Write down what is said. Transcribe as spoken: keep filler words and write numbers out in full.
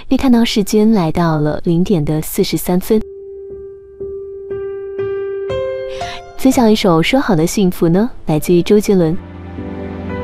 一看到时间来到了零点的四十三分。分享一首《说好的幸福》呢，来自于周杰伦。